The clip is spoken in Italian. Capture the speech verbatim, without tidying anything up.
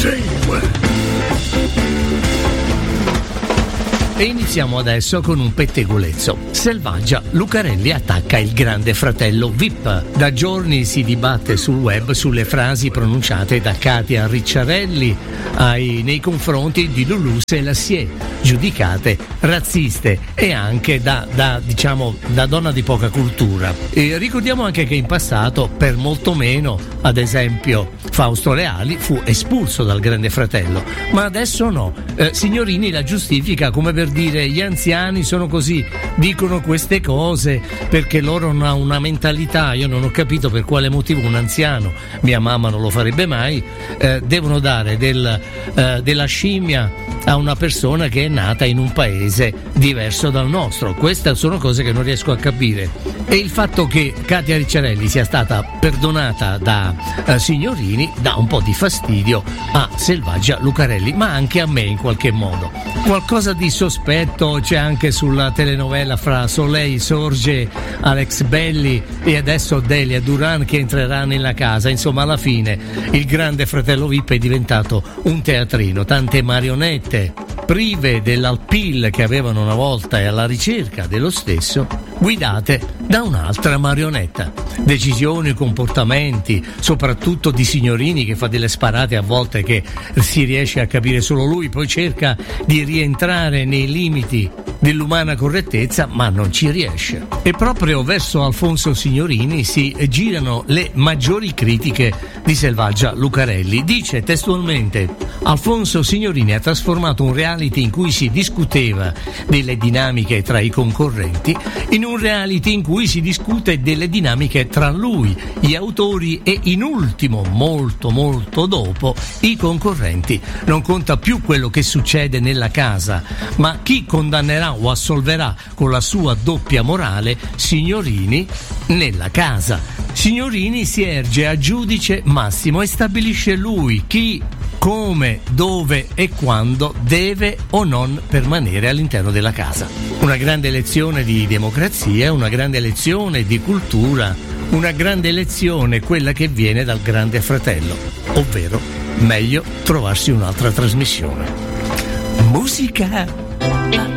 E iniziamo adesso con un pettegolezzo. Selvaggia Lucarelli attacca il grande fratello V I P. Da giorni si dibatte sul web sulle frasi pronunciate da Katia Ricciarelli ai, nei confronti di Lulu Selassie, giudicate razziste e anche da, da diciamo da donna di poca cultura. E ricordiamo anche che in passato, per molto meno, ad esempio Fausto Leali fu espulso dal grande fratello, ma adesso no. Eh, Signorini la giustifica come per dire: gli anziani sono così, dicono queste cose perché loro hanno una mentalità. Io non ho capito per quale motivo un anziano, mia mamma non lo farebbe mai, eh, devono dare del, eh, della scimmia a una persona che è nata in un paese diverso dal nostro. Queste sono cose che non riesco a capire. E il fatto che Katia Ricciarelli sia stata perdonata da eh, Signorini dà un po' di fastidio a Selvaggia Lucarelli, ma anche a me in qualche modo. Qualcosa di sospetto c'è anche sulla telenovela fra Soleil Sorge, Alex Belli e adesso Delia Duran che entrerà nella casa. Insomma, alla fine il grande fratello V I P è diventato un teatrino, tante marionette prive dell'alpil che avevano una volta e alla ricerca dello stesso, guidate da un'altra marionetta. Decisioni, comportamenti, soprattutto di Signorini che fa delle sparate a volte che si riesce a capire solo lui, poi cerca di rientrare nei limiti dell'umana correttezza, ma non ci riesce. E proprio verso Alfonso Signorini si girano le maggiori critiche di Selvaggia Lucarelli. Dice testualmente: Alfonso Signorini ha trasformato un reality in cui si discuteva delle dinamiche tra i concorrenti in un reality in cui si discute delle dinamiche tra lui, gli autori e in ultimo, molto molto dopo, i concorrenti. Non conta più quello che succede nella casa, ma chi condannerà o assolverà con la sua doppia morale Signorini nella casa. Signorini si erge a giudice massimo e stabilisce lui chi, come, dove e quando deve o non permanere all'interno della casa. Una grande lezione di democrazia, una grande lezione di cultura, una grande lezione quella che viene dal grande fratello, ovvero meglio trovarsi un'altra trasmissione. Musica!